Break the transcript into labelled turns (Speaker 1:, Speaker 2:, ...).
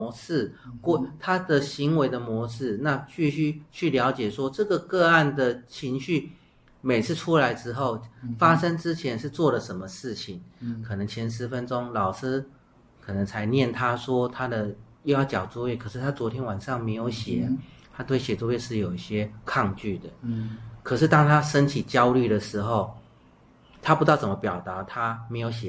Speaker 1: 模式，他的行为的模式，那必须去了解说这个个案的情绪每次出来之后，发生之前是做了什么事情，可能前10分钟老师可能才念他说他的又要交作业，可是他昨天晚上没有写，他对写作业是有一些抗拒的，可是当他升起焦虑的时候，他不知道怎么表达他没有写